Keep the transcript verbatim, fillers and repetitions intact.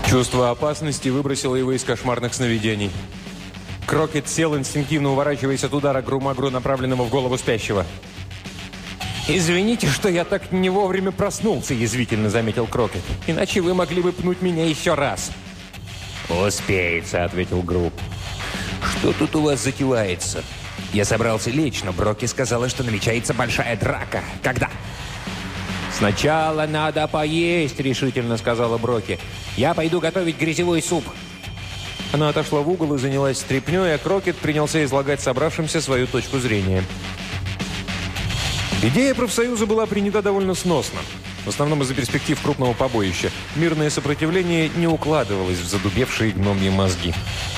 Чувство опасности выбросило его из кошмарных сновидений. Крокет сел, инстинктивно уворачиваясь от удара Грумагру, направленного в голову спящего. «Извините, что я так не вовремя проснулся», – язвительно заметил Крокет. «Иначе вы могли бы пнуть меня еще раз». «Успеется», – ответил Гру. «Что тут у вас затевается? Я собрался лечь, но Броки сказала, что намечается большая драка. Когда?» «Сначала надо поесть», – решительно сказала Броки. «Я пойду готовить грязевой суп». Она отошла в угол и занялась стряпнёй, а Крокет принялся излагать собравшимся свою точку зрения. Идея профсоюза была принята довольно сносно. В основном из-за перспектив крупного побоища. Мирное сопротивление не укладывалось в задубевшие гномьи мозги.